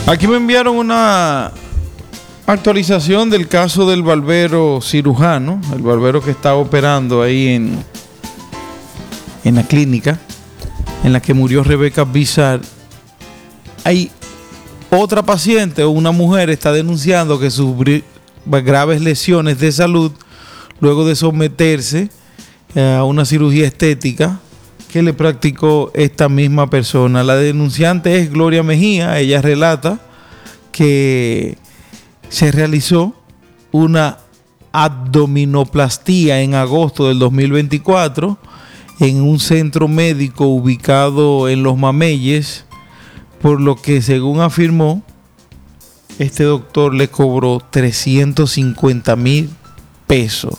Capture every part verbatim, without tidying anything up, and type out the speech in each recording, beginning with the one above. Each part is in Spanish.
Aquí me enviaron una actualización del caso del barbero cirujano, el barbero que estaba operando ahí en, en la clínica en la que murió Rebeca Bizar. Hay otra paciente, una mujer, está denunciando que sufrió graves lesiones de salud luego de someterse a una cirugía estética que le practicó esta misma persona. La denunciante es Gloria Mejía. Ella relata que se realizó una abdominoplastía en agosto del dos mil veinticuatro en un centro médico ubicado en Los Mameyes, por lo que, según afirmó, este doctor le cobró trescientos cincuenta mil pesos.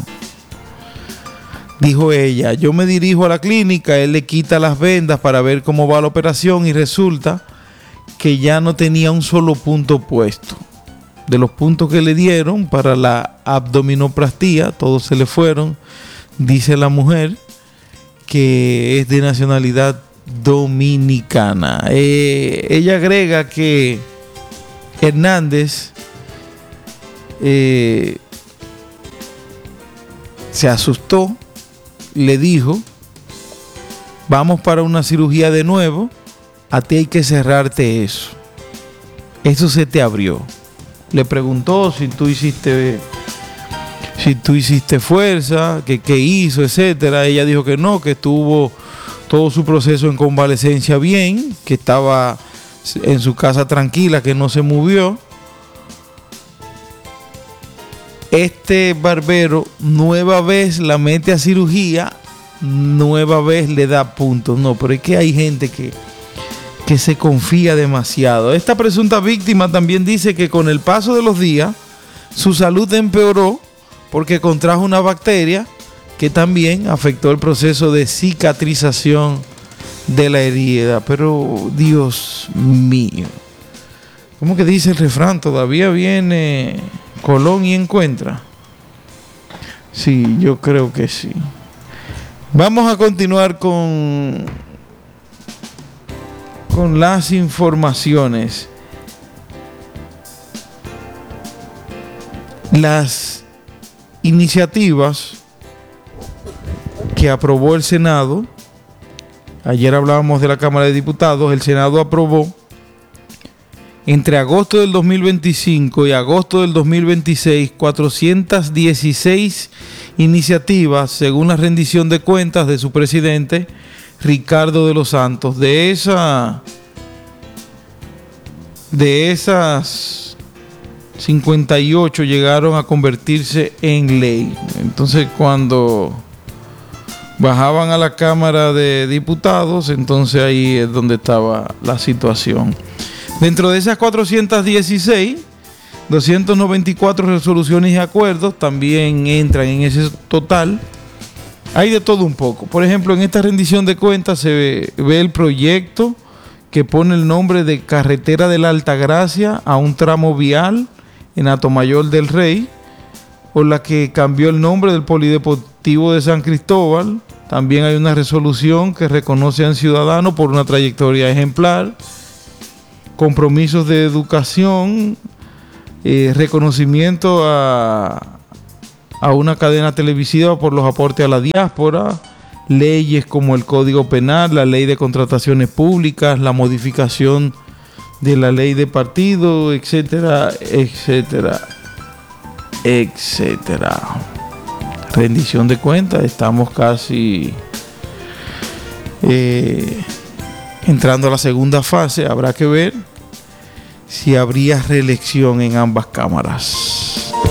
Dijo ella: yo me dirijo a la clínica, él le quita las vendas para ver cómo va la operación y resulta que ya no tenía un solo punto puesto. De los puntos que le dieron para la abdominoplastía, todos se le fueron. Dice la mujer que es de nacionalidad dominicana. Eh, ella agrega que Hernández eh, se asustó, le dijo: vamos para una cirugía de nuevo, a ti hay que cerrarte eso. Eso se te abrió. Le preguntó si tú hiciste si tú hiciste fuerza, que qué hizo, etcétera. Ella dijo que no, que tuvo todo su proceso en convalecencia bien, que estaba en su casa tranquila, que no se movió. Este barbero nueva vez la mete a cirugía, nueva vez le da puntos. No, pero es que hay gente que, que se confía demasiado. Esta presunta víctima también dice que con el paso de los días su salud empeoró porque contrajo una bacteria que también afectó el proceso de cicatrización de la herida. Pero Dios mío, ¿cómo que dice el refrán? Todavía viene Colón y encuentra. Sí, yo creo que sí. Vamos a continuar con, con las informaciones. Las iniciativas que aprobó el Senado, ayer hablábamos de la Cámara de Diputados, el Senado aprobó entre agosto del dos mil veinticinco y agosto del dos mil veintiséis cuatrocientas dieciséis iniciativas, según la rendición de cuentas de su presidente Ricardo de los Santos. De esa de esas cincuenta y ocho llegaron a convertirse en ley. Entonces, cuando bajaban a la Cámara de Diputados, entonces ahí es donde estaba la situación. Dentro de esas cuatrocientas dieciséis, doscientas noventa y cuatro resoluciones y acuerdos también entran en ese total. Hay de todo un poco. Por ejemplo, en esta rendición de cuentas se ve, ve el proyecto que pone el nombre de Carretera de la Altagracia a un tramo vial en Atomayor del Rey, por la que cambió el nombre del Polideportivo de San Cristóbal. También hay una resolución que reconoce al ciudadano por una trayectoria ejemplar, compromisos de educación, eh, reconocimiento a, a una cadena televisiva por los aportes a la diáspora, leyes como el Código Penal, la Ley de Contrataciones Públicas, la modificación de la Ley de Partido, etcétera, etcétera, etcétera. Rendición de cuentas, estamos casi eh, entrando a la segunda fase. Habrá que ver si habría reelección en ambas cámaras.